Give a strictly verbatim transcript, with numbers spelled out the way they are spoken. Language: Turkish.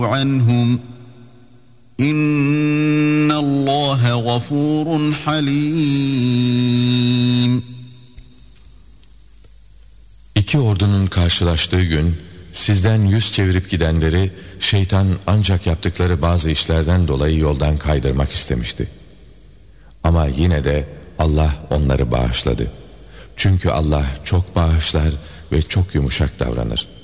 عنهم إن الله غفور حليم. İki ordunun karşılaştığı gün sizden yüz çevirip gidenleri şeytan ancak yaptıkları bazı işlerden dolayı yoldan kaydırmak istemişti. Ama yine de Allah onları bağışladı. Çünkü Allah çok bağışlar ve çok yumuşak davranır.